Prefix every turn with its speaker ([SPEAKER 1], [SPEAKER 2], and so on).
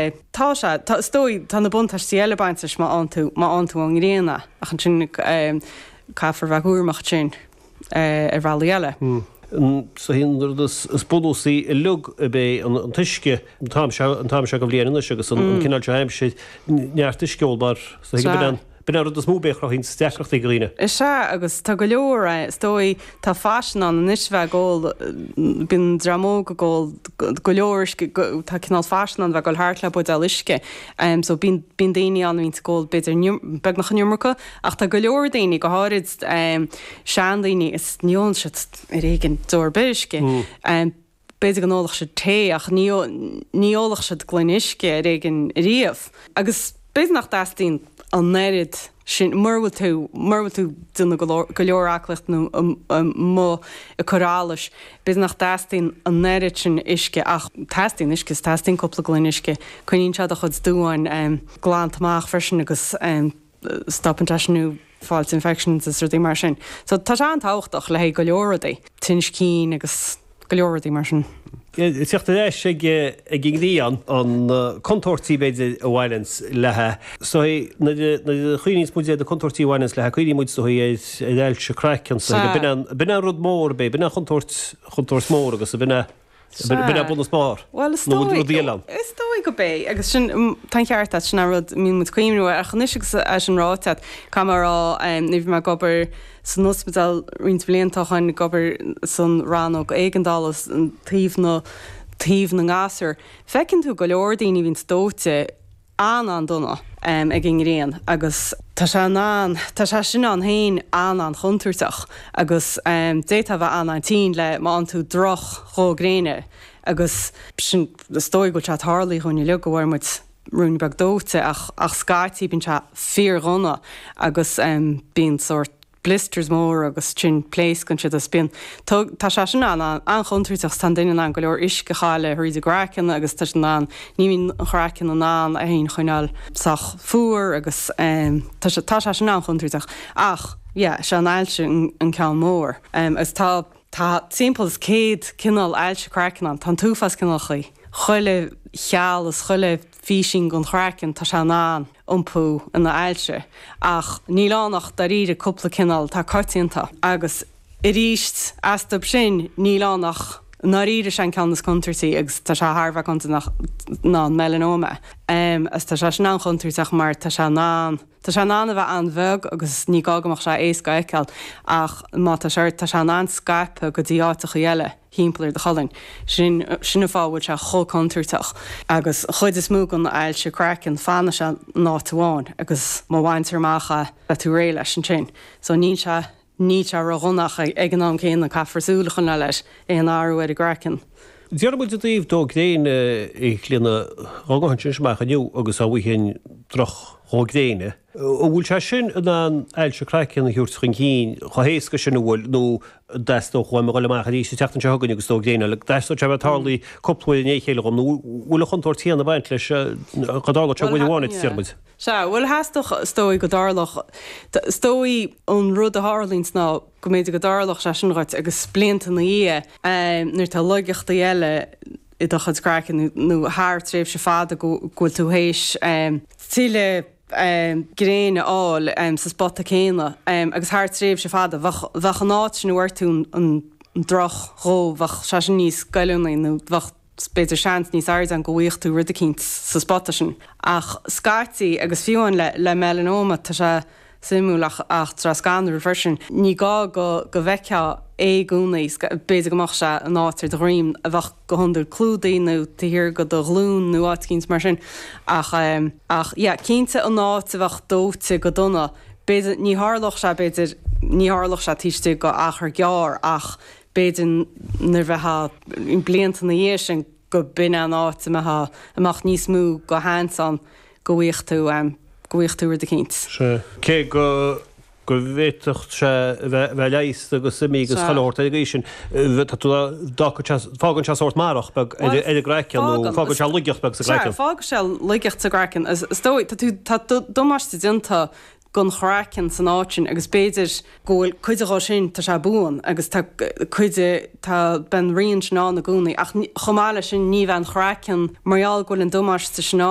[SPEAKER 1] tá stoi tá na bunta síle baintes má antú an réna ach an sin caafar bhúrmach sin bhile.
[SPEAKER 2] So híidir spódóí I lug a bé an tuisce an tám se go bbliana agus an cinál heim sé neart tuisceolbar ben rud as móbéch hín steachcht goíine.
[SPEAKER 1] Is se agus tá go leor stoi tá fashion an isbheith ggóil bin dramó go ggóil go leor tá cinál fashion an bheith goil háart le bud a liisce so bin daine an vín ggóil beidir beg nach nummercha ach tá go leor daine go háid sean daine is níon si réigen dúir beisce beidir an ólach se té ach níolach se gluinisce réigen riamh agus beidir nach dastín an nerid sin marfu tú duna go leorachlecht nó mó a chorális bis nach tastín an nerid sin isce ach tastín isce tastín coppla gluinisce chuín sead a chud dúin gláántamach freisin agus stoppantaisnú false infections is ruí mar sin. So tá se an táchtach le go leoradaí tunis cín agus go leoradaí mar sin.
[SPEAKER 2] Tíocht éis sé gingdí an contortíí beidir a bhhailens lethe. So na chuoínís muide a contortíí bhhailens lethe chuoí muid éil se craiccan bin rud mór bé bin chuntort mór agus bina buna spár.
[SPEAKER 1] Well is dói go bé agus sin tan ceart sin rud mí mu cuiimú a chunis as an rátead camerará níh me gobar san hospital rinsbliantachan gobar san rannog éigendálas an tíh na gásir. Fecinn tú go leordaoine hín stóte an donna a gin réan agus tá se sin an hain an chuntúirteach agus déta bheith an tí le má an tú droch rógréine agus sin stoi go se tharlaí chun le gohhar mu runúnibeg dóte ach scaití bín se fír runna agus bín sort blisters mór agus sin pléis gon siad a spin. Tá se sin an chuntúirteach tan daine an go leor isce cháile thuí a grácin agus tá an ní hín chrácin an a hén chuineáil sach fuair agus tá se sin an chuntúirteach ach se an ailse an cean mór. Is tá timpmpels céad cinál ailse crácin an tá túfas cinál chuí. Chuile cheall is chuile físing gon chrácin tá se an ompú in na ailse ach nílánach dar ide cúpla cinál tá cartínta agus I ríist astab sin nílánach nar ide sin ceannas conturtaí agus tá se Harbh conta ná melanoma as tá se sin an conturteach mar tá se ná a bheith an bheg agus ní gágamach se éca eiceil ach má tá se an Skype go dtí áiteach eile hímplar de chalinn sinna fáhfuil se cho conturteach agus chuid is mú an eil se crackin fanna se náháin agus má bhaintear mácha a tú ré leis an sin so ní se roghannach ag an an céan na cafarsúlachan leis an áú a gracin.
[SPEAKER 2] Dearmid a dtíobh dó gréine I chlíanana rágahan sin semach aniu agus a bhuihinn troch rógréine. Bhfuil se sin an eil se cracin na hiúrt chun cín chohééis go sin bhfuil nó deistó chuim goile mar dí sé teachtan se hagann agus tó gréine, le deistó se bhtálaí cupfuil né chéile gom nó bhfuil chuntóirtíí na bhaint leis chudágad se bhfuil bháinid tíirmid.
[SPEAKER 1] Se bhfuil heastoch stóí go dálach stóí an rud a Harlíns ná go méidir go dálach se sinráit agus blianta na nuair tá loigeachta eile I do chud cracin nó háirtréibh se fada ghfuil tú hééis tíle gréine áil sa spot a céine agus háirtréibh se fada bhach an áit sin bhhairtún an droch ró bhach se sin níos gaiúna nó bhach beidir seans níos aird an go bhuiocht tú rud a cinint sa spot sin ach scairtaí agus fiúin le melanoma tá se simúlach ach tra scanner version ní go bheice gúnaí beidir goach se an átar de riim a bhach go hundir clúdaí nó tíhir go do glún nó ácíns mar sin ach cínte an áit a bhach dóte go donna beidir ní hálach se tíiste go achar gear ach beidir nar bheitha in blianta na dhé sin go bin an áit amach níos mú go hásan go bhuiocht tú de cinint.
[SPEAKER 2] Cé go bhéitocht se bheith leist agus simígus chaáirta a sin fágann se sort marach beg grecin nó fágann se luigeocht beg sa grecin.
[SPEAKER 1] Fágann se luigeocht sa grecin. Stóid tá domáiste dinta gon chrácin san áitin agus béidir ggóil chuideá sin tá se búin agus chuide tá ben rion ná na gúnaí ach chomáile sin ní bhean chrácin marall ghfuil an domáiste sin